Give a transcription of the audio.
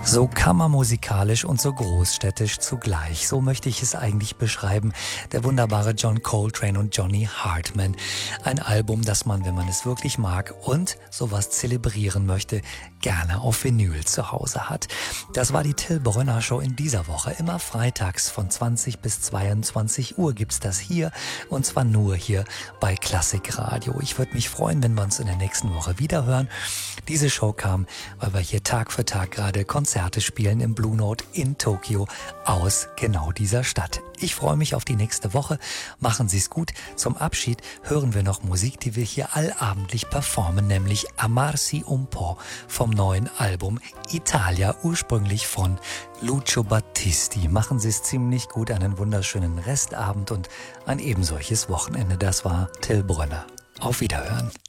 So kammermusikalisch und so großstädtisch zugleich. So möchte ich es eigentlich beschreiben. Der wunderbare John Coltrane und Johnny Hartman. Ein Album, das man, wenn man es wirklich mag und sowas zelebrieren möchte, gerne auf Vinyl zu Hause hat. Das war die Till Brönner Show in dieser Woche. Immer freitags von 20 bis 22 Uhr gibt's das hier. Und zwar nur hier bei Klassikradio. Ich würde mich freuen, wenn wir uns in der nächsten Woche wiederhören. Diese Show kam, weil wir hier Tag für Tag gerade Konzerte spielen im Blue Note in Tokio aus genau dieser Stadt. Ich freue mich auf die nächste Woche. Machen Sie es gut. Zum Abschied hören wir noch Musik, die wir hier allabendlich performen, nämlich Amarsi un po' vom neuen Album Italia, ursprünglich von Lucio Battisti. Machen Sie es ziemlich gut, einen wunderschönen Restabend und ein ebensolches Wochenende. Das war Till Brönner. Auf Wiederhören.